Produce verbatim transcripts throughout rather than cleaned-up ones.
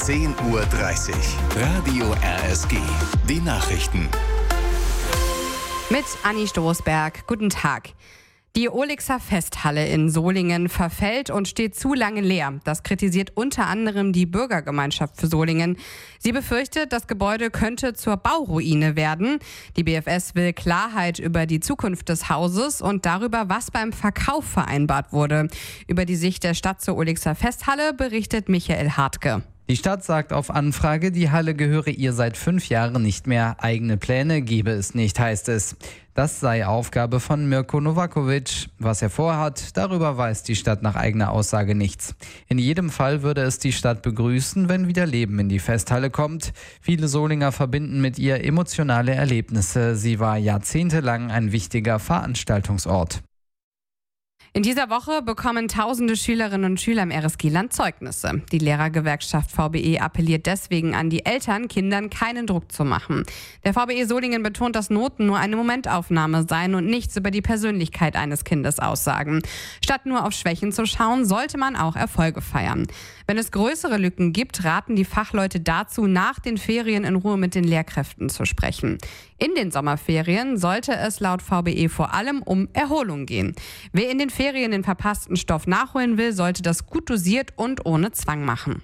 zehn Uhr dreißig. Radio R S G. Die Nachrichten. Mit Anni Stoßberg. Guten Tag. Die Olixer Festhalle in Solingen verfällt und steht zu lange leer. Das kritisiert unter anderem die Bürgergemeinschaft für Solingen. Sie befürchtet, das Gebäude könnte zur Bauruine werden. Die B F S will Klarheit über die Zukunft des Hauses und darüber, was beim Verkauf vereinbart wurde. Über die Sicht der Stadt zur Olixer Festhalle berichtet Michael Hartke. Die Stadt sagt auf Anfrage, die Halle gehöre ihr seit fünf Jahren nicht mehr. Eigene Pläne gebe es nicht, heißt es. Das sei Aufgabe von Mirko Novakovic. Was er vorhat, darüber weiß die Stadt nach eigener Aussage nichts. In jedem Fall würde es die Stadt begrüßen, wenn wieder Leben in die Festhalle kommt. Viele Solinger verbinden mit ihr emotionale Erlebnisse. Sie war jahrzehntelang ein wichtiger Veranstaltungsort. In dieser Woche bekommen tausende Schülerinnen und Schüler im R S G-Land Zeugnisse. Die Lehrergewerkschaft V B E appelliert deswegen an die Eltern, Kindern keinen Druck zu machen. Der V B E Solingen betont, dass Noten nur eine Momentaufnahme seien und nichts über die Persönlichkeit eines Kindes aussagen. Statt nur auf Schwächen zu schauen, sollte man auch Erfolge feiern. Wenn es größere Lücken gibt, raten die Fachleute dazu, nach den Ferien in Ruhe mit den Lehrkräften zu sprechen. In den Sommerferien sollte es laut V B E vor allem um Erholung gehen. Wer in den Ferien den verpassten Stoff nachholen will, sollte das gut dosiert und ohne Zwang machen.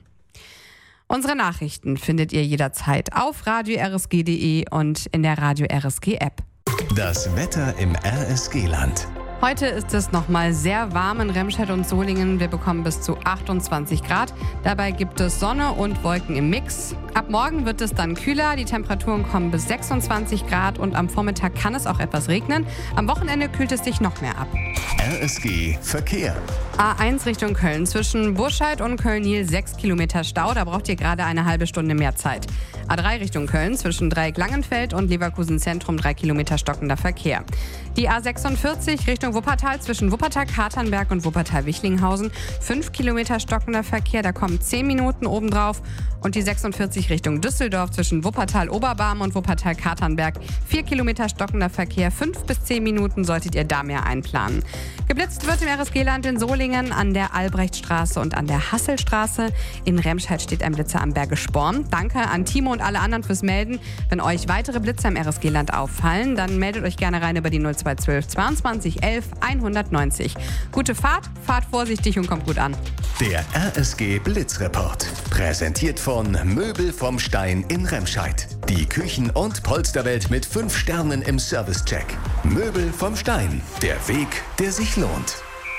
Unsere Nachrichten findet ihr jederzeit auf radio r s g punkt d e und in der Radio R S G App. Das Wetter im R S G-Land. Heute ist es nochmal sehr warm in Remscheid und Solingen. Wir bekommen bis zu achtundzwanzig Grad. Dabei gibt es Sonne und Wolken im Mix. Ab morgen wird es dann kühler. Die Temperaturen kommen bis sechsundzwanzig Grad und am Vormittag kann es auch etwas regnen. Am Wochenende kühlt es sich noch mehr ab. R S G Verkehr. A eins Richtung Köln. Zwischen Burscheid und Köln-Niel sechs Kilometer Stau. Da braucht ihr gerade eine halbe Stunde mehr Zeit. A drei Richtung Köln. Zwischen Dreieck-Langenfeld und Leverkusen Zentrum drei Kilometer stockender Verkehr. Die A sechsundvierzig Richtung Wuppertal. Zwischen Wuppertal-Katernberg und Wuppertal-Wichlinghausen fünf Kilometer stockender Verkehr. Da kommen zehn Minuten obendrauf. Und die sechsundvierzig Richtung Düsseldorf. Zwischen Wuppertal-Oberbarm und Wuppertal-Katernberg vier Kilometer stockender Verkehr. fünf bis zehn Minuten solltet ihr da mehr einplanen. Geblitzt wird im R S G-Land in Solingen an der Albrechtstraße und an der Hasselstraße. In Remscheid steht ein Blitzer am Berge Sporn. Danke an Timo und alle anderen fürs Melden. Wenn euch weitere Blitzer im R S G-Land auffallen, dann meldet euch gerne rein über die null zwei zwölf zweiundzwanzig elf hundertneunzig. Gute Fahrt, fahrt vorsichtig und kommt gut an. Der R S G Blitzreport. Präsentiert von Möbel vom Stein in Remscheid. Die Küchen- und Polsterwelt mit fünf Sternen im Servicecheck. Möbel vom Stein. Der Weg, der sich lohnt.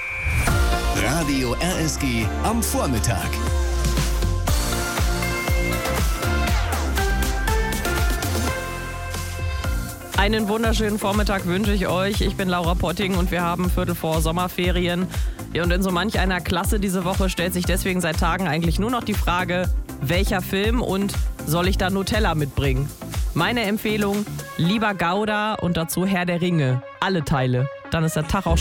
Radio R S G am Vormittag. Einen wunderschönen Vormittag wünsche ich euch. Ich bin Laura Potting und wir haben Viertel vor Sommerferien. Ja, und in so manch einer Klasse diese Woche stellt sich deswegen seit Tagen eigentlich nur noch die Frage, welcher Film und soll ich da Nutella mitbringen? Meine Empfehlung, lieber Gouda und dazu Herr der Ringe. Alle Teile. Dann ist der Tag auch